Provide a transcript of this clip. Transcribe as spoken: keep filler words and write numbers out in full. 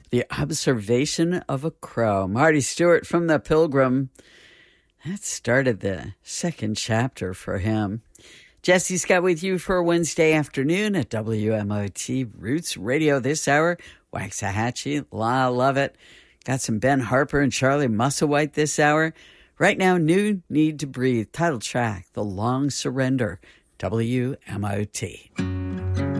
The Observation of a Crow. Marty Stewart from The Pilgrim. That started the second chapter for him. Jesse Scott with you for a Wednesday afternoon at W M O T Roots Radio this hour. Waxahachie, La Love It. Got some Ben Harper and Charlie Musselwhite this hour. Right now, New Need to Breathe, title track, The Long Surrender, W M O T.